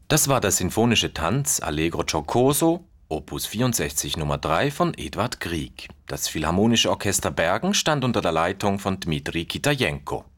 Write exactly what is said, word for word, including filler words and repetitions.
Das war der sinfonische Tanz Allegro giocoso, Opus vierundsechzig Nummer drei von Edvard Grieg. Das Philharmonische Orchester Bergen stand unter der Leitung von Dmitri Kitajenko.